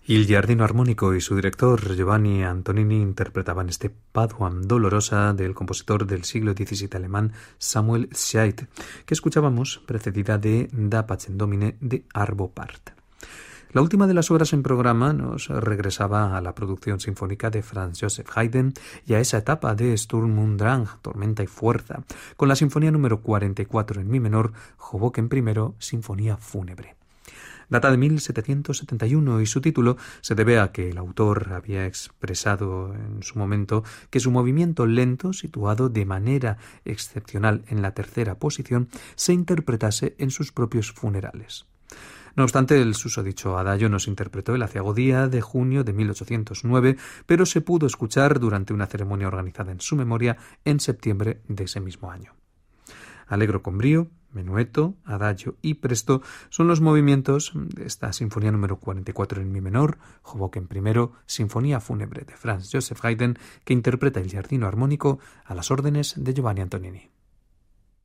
Il Giardino Armónico y su director Giovanni Antonini interpretaban este Paduam Dolorosa del compositor del siglo XVII alemán Samuel Scheidt, que escuchábamos precedida de Da Pacem Domine de Arvo Pärt. La última de las obras en programa nos regresaba a la producción sinfónica de Franz Joseph Haydn y a esa etapa de Sturm und Drang, Tormenta y Fuerza, con la sinfonía número 44 en mi menor, Hoboken I, Sinfonía Fúnebre. Data de 1771 y su título se debe a que el autor había expresado en su momento que su movimiento lento, situado de manera excepcional en la tercera posición, se interpretase en sus propios funerales. No obstante, el susodicho adagio no se interpretó el aciago día de junio de 1809, pero se pudo escuchar durante una ceremonia organizada en su memoria en septiembre de ese mismo año. Allegro con brío, menueto, adagio y presto son los movimientos de esta sinfonía número 44 en mi menor, Hoboken I, Sinfonía Fúnebre de Franz Joseph Haydn, que interpreta el Giardino Armónico a las órdenes de Giovanni Antonini.